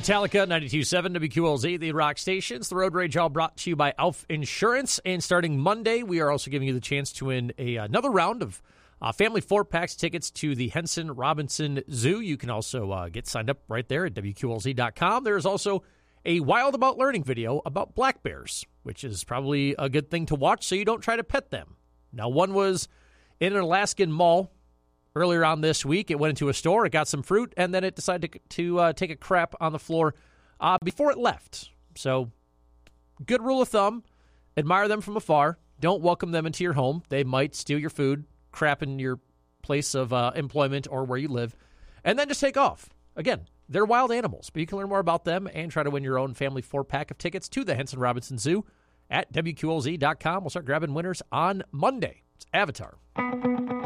Metallica, 92.7 WQLZ, the rock stations. The Road Rage all brought to you by Alf Insurance. And starting Monday, we are also giving you the chance to win another round of family 4-packs tickets to the Henson Robinson Zoo. You can also get signed up right there at WQLZ.com. There is also a Wild About Learning video about black bears, which is probably a good thing to watch so you don't try to pet them. Now, one was in an Alaskan mall earlier on this week. It went into a store, it got some fruit, and then it decided to take a crap on the floor before it left. So, good rule of thumb, admire them from afar. Don't welcome them into your home. They might steal your food, crap in your place of employment or where you live, and then just take off. Again, they're wild animals, but you can learn more about them and try to win your own family 4-pack of tickets to the Henson Robinson Zoo at WQLZ.com. We'll start grabbing winners on Monday. It's Avatar.